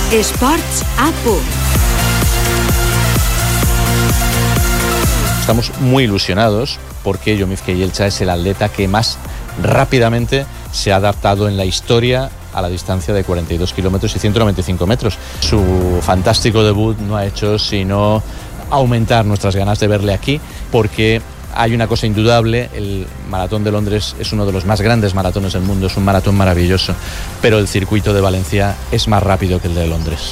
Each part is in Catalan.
Esports a Punt. Estamos muy ilusionados porque Jomif Keyelcha es el atleta que más rápidamente se ha adaptado en la historia a la distancia de 42 kilómetros y 195 metros. Su fantástico debut no ha hecho sino aumentar nuestras ganas de verle aquí, porque hay una cosa indudable: el Maratón de Londres es uno de los más grandes maratones del mundo, es un maratón maravilloso, pero el circuito de Valencia es más rápido que el de Londres.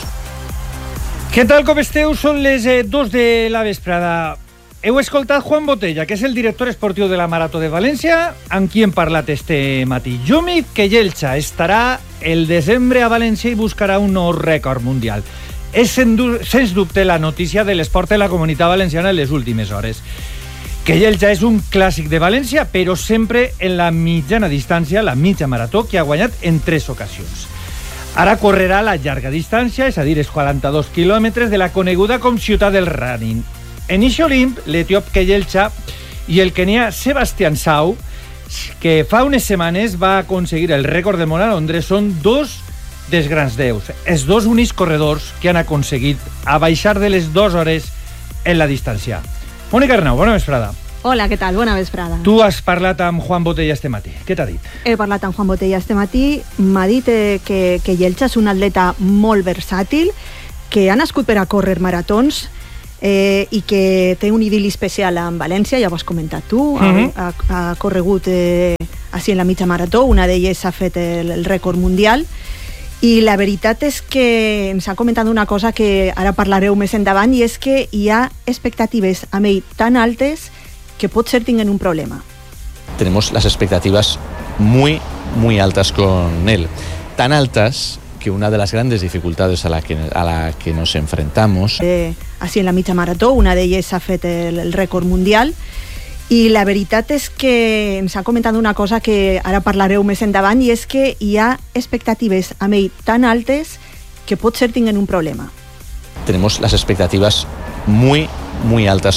Què tal, com esteu? Són les 2 de la vesprada. Heu escoltat Juan Botella, que és el director esportiu de la Marató de València, amb qui hem parlat este matí. Jomif Keyelcha estarà el desembre a València i buscarà un nou rècord mundial. És sens dubte la notícia de l'esport de la Comunitat Valenciana en les últimes hores. Keyelcha és un clàssic de València, però sempre en la mitjana distància, la mitja marató, que ha guanyat en 3 ocasions. Ara correrà la llarga distància, és a dir, els 42 quilòmetres de la coneguda com Ciutat del Running. En eixe Olimp, l'etiop Keyelcha i el kenià Sebastian Sau, que fa unes setmanes va aconseguir el rècord del món a Londres, són dos dels grans déus, els dos únics corredors que han aconseguit abaixar de les 2 hores en la distància. Mònica Arnau, bona vesprada. Hola, què tal? Bona vesprada. Tu has parlat amb Juan Botella este matí. Què t'ha dit? He parlat amb Juan Botella este matí. M'ha dit que Keyelcha és un atleta molt versàtil, que ha nascut per a córrer maratons i que té un idil·li especial en València, ja ho has comentat tu. Ha corregut així en la mitja marató, una d'elles ha fet el rècord mundial. I la veritat és que ens ha comentat una cosa que ara parlareu més endavant, i és que hi ha expectatives amb ell tan altes que pot ser tinguen un problema. Tenemos las expectativas muy, muy altas con él. Tan altas que una de las grandes dificultades a la que nos enfrentamos... Així en la mitja marató, una d'elles ha fet el rècord mundial. I la veritat és que ens ha comentat una cosa que ara parlareu més endavant, i és que hi ha expectatives amb ell tan altes que pot ser tinguen un problema. Tenemos las expectativas muy, muy altas